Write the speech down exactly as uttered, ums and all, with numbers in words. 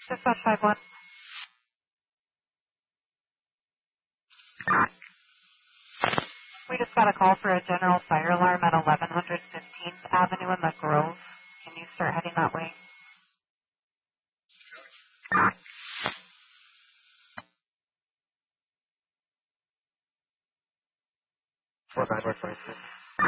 Dispatch five one. We just got a call for a general fire alarm at eleven fifteenth Avenue in the Grove. Can you start heading that way? four nine one five six.